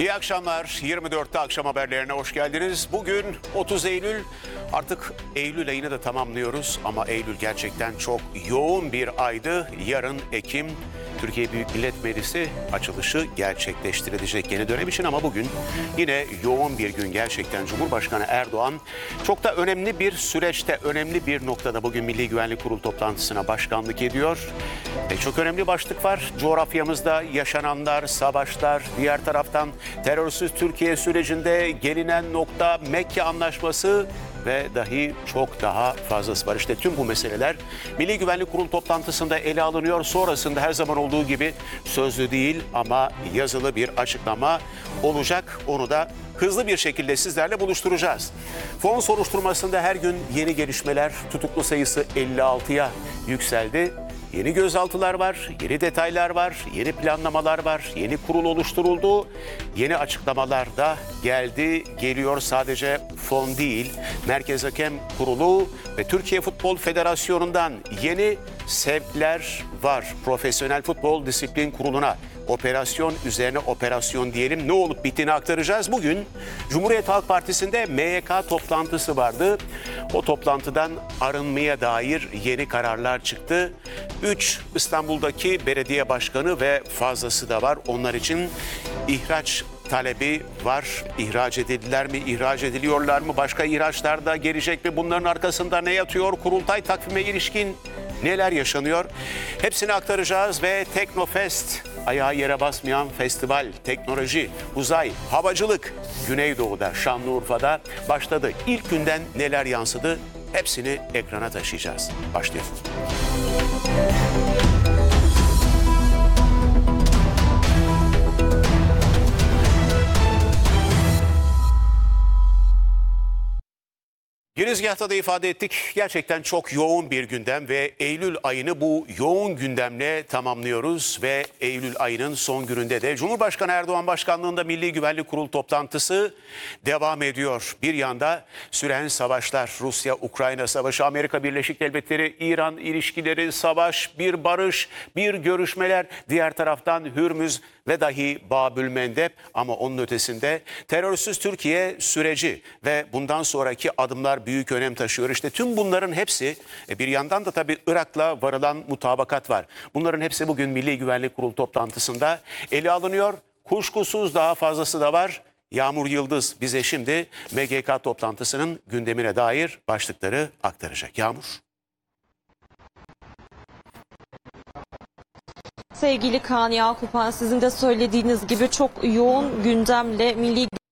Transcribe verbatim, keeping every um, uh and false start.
İyi akşamlar. yirmi dörtte akşam haberlerine hoş geldiniz. Bugün otuz Eylül. Artık Eylül ayını da tamamlıyoruz ama Eylül gerçekten çok yoğun bir aydı. Yarın Ekim Türkiye Büyük Millet Meclisi açılışı gerçekleştirilecek yeni dönem için ama bugün yine yoğun bir gün gerçekten. Cumhurbaşkanı Erdoğan çok da önemli bir süreçte, önemli bir noktada bugün Milli Güvenlik Kurulu toplantısına başkanlık ediyor. E, çok önemli başlık var. Coğrafyamızda yaşananlar, savaşlar, diğer taraftan terörsüz Türkiye sürecinde gelinen nokta Mekke Anlaşması ve dahi çok daha fazlası var. İşte tüm bu meseleler Milli Güvenlik Kurulu toplantısında ele alınıyor. Sonrasında her zaman olduğu gibi sözlü değil ama yazılı bir açıklama olacak. Onu da hızlı bir şekilde sizlerle buluşturacağız. Fon soruşturmasında her gün yeni gelişmeler, tutuklu sayısı elli altıya yükseldi. Yeni gözaltılar var, yeni detaylar var, yeni planlamalar var, yeni kurul oluşturuldu. Yeni açıklamalar da geldi, geliyor. Sadece fon değil, Merkez Hakem Kurulu ve Türkiye Futbol Federasyonu'ndan yeni sevkler var. Profesyonel Futbol Disiplin Kurulu'na operasyon üzerine operasyon diyelim, ne olup bittiğini aktaracağız. Bugün Cumhuriyet Halk Partisi'nde M Y K toplantısı vardı. O toplantıdan arınmaya dair yeni kararlar çıktı. Üç İstanbul'daki belediye başkanı ve fazlası da var. Onlar için ihraç talebi var. İhraç edildiler mi? İhraç ediliyorlar mı? Başka ihraçlar da gelecek mi? Bunların arkasında ne yatıyor? Kurultay takvime ilişkin neler yaşanıyor? Hepsini aktaracağız ve Teknofest, ayağı yere basmayan festival, teknoloji, uzay, havacılık Güneydoğu'da, Şanlıurfa'da başladı. İlk günden neler yansıdı? Hepsini ekrana taşıyacağız. Başlayalım. Girizgahta da ifade ettik. Gerçekten çok yoğun bir gündem ve Eylül ayını bu yoğun gündemle tamamlıyoruz ve Eylül ayının son gününde de Cumhurbaşkanı Erdoğan başkanlığında Milli Güvenlik Kurulu toplantısı devam ediyor. Bir yanda süren savaşlar, Rusya-Ukrayna savaşı, Amerika Birleşik Devletleri, İran ilişkileri, savaş, bir barış, bir görüşmeler, diğer taraftan Hürmüz ve dahi Babülmendeb, ama onun ötesinde terörsüz Türkiye süreci ve bundan sonraki adımlar büyük önem taşıyor. İşte tüm bunların hepsi, bir yandan da tabii Irak'la varılan mutabakat var. Bunların hepsi bugün Milli Güvenlik Kurulu toplantısında ele alınıyor. Kuşkusuz daha fazlası da var. Yağmur Yıldız bize şimdi M G K toplantısının gündemine dair başlıkları aktaracak. Yağmur. Sevgili Kaan Yakupan, sizin de söylediğiniz gibi çok yoğun gündemle Milli